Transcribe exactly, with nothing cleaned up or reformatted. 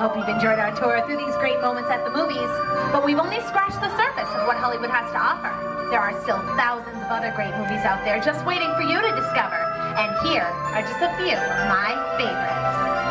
hope you've enjoyed our tour through these great moments at the movies, but we've only scratched the surface of what Hollywood has to offer. There are still thousands of other great movies out there just waiting for you to discover, and here are just a few of my favorites.